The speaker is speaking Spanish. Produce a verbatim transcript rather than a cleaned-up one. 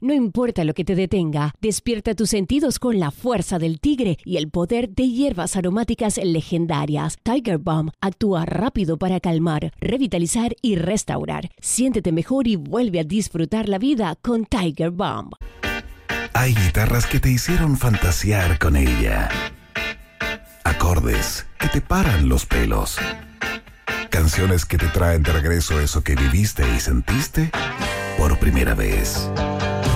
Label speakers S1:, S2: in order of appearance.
S1: No importa lo que te detenga, despierta tus sentidos con la fuerza del tigre y el poder de hierbas aromáticas legendarias. Tiger Balm actúa rápido para calmar, revitalizar y restaurar. Siéntete mejor y vuelve a disfrutar la vida con Tiger Balm.
S2: Hay guitarras que te hicieron fantasear con ella. Acordes que te paran los pelos. Canciones que te traen de regreso eso que viviste y sentiste por primera vez.